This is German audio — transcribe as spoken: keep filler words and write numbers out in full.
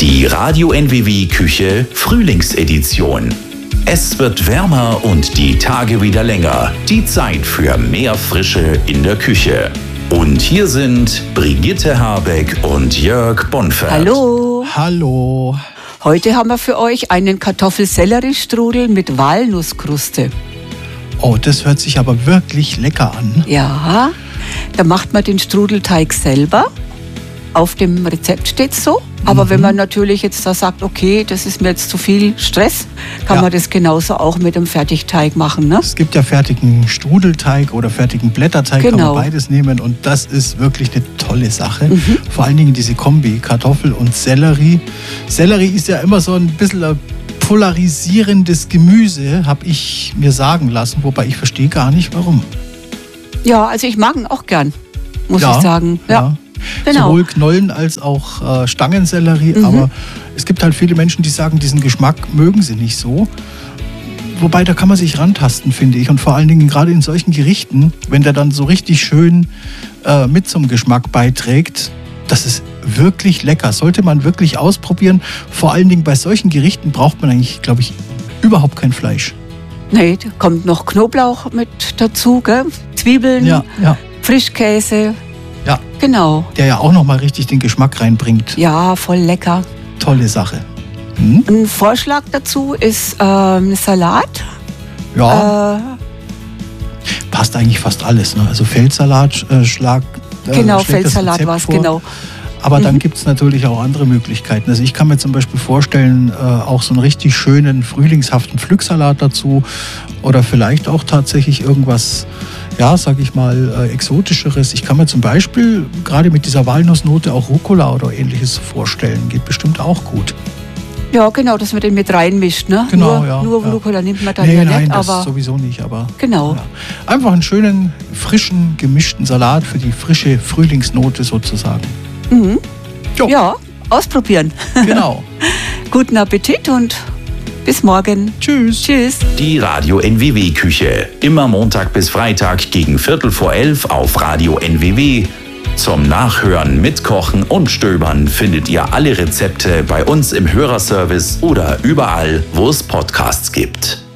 Die Radio N W W Küche Frühlingsedition. Es wird wärmer und die Tage wieder länger. Die Zeit für mehr Frische in der Küche. Und hier sind Brigitte Habeck und Jörg Bonfert. Hallo. Hallo. Heute haben wir für euch einen Kartoffel-Sellerie-Strudel mit Walnusskruste. Oh, das hört sich aber wirklich lecker an. Ja, da macht man den Strudelteig selber. Auf dem Rezept steht es so. Aber mhm. wenn man natürlich jetzt da sagt, okay, das ist mir jetzt zu viel Stress, kann ja. man das genauso auch mit dem Fertigteig machen. Ne? Es gibt ja fertigen Strudelteig oder fertigen Blätterteig, genau. kann man beides nehmen. Und das ist wirklich eine tolle Sache. Mhm. Vor allen Dingen diese Kombi, Kartoffel und Sellerie. Sellerie ist ja immer so ein bisschen ein polarisierendes Gemüse, habe ich mir sagen lassen. Wobei ich verstehe gar nicht, warum. Ja, also ich mag ihn auch gern, muss ja, ich sagen. Ja. ja. Genau. Sowohl Knollen als auch äh, Stangensellerie. Mhm. Aber es gibt halt viele Menschen, die sagen, diesen Geschmack mögen sie nicht so. Wobei, da kann man sich rantasten, finde ich. Und vor allen Dingen gerade in solchen Gerichten, wenn der dann so richtig schön äh, mit zum Geschmack beiträgt, das ist wirklich lecker. Sollte man wirklich ausprobieren. Vor allen Dingen bei solchen Gerichten braucht man eigentlich, glaube ich, überhaupt kein Fleisch. Nee, da kommt noch Knoblauch mit dazu, gell? Zwiebeln, ja, ja. Frischkäse. Ja, genau. Der ja auch nochmal richtig den Geschmack reinbringt. Ja, voll lecker. Tolle Sache. Hm? Ein Vorschlag dazu ist ähm, Salat. Ja. Äh, Passt eigentlich fast alles. Ne? Also Feldsalat, äh, Schlag. Äh, genau, Feldsalat war es, genau. Aber mhm. dann gibt es natürlich auch andere Möglichkeiten. Also ich kann mir zum Beispiel vorstellen, äh, auch so einen richtig schönen, frühlingshaften Pflücksalat dazu. Oder vielleicht auch tatsächlich irgendwas, ja, sag ich mal, äh, Exotischeres. Ich kann mir zum Beispiel gerade mit dieser Walnussnote auch Rucola oder Ähnliches vorstellen. Geht bestimmt auch gut. Ja, genau, dass man den mit reinmischt, ne? Genau, nur, ja. Nur ja. Rucola nimmt man dann nee, ja nein, nicht, das aber... sowieso nicht, aber... Genau. Ja. Einfach einen schönen, frischen, gemischten Salat für die frische Frühlingsnote sozusagen. Mhm. Ja, ausprobieren. Genau. Guten Appetit und bis morgen. Tschüss. Tschüss. Die Radio N W W Küche. Immer Montag bis Freitag gegen Viertel vor elf auf Radio N W W. Zum Nachhören, Mitkochen und Stöbern findet ihr alle Rezepte bei uns im Hörerservice oder überall, wo es Podcasts gibt.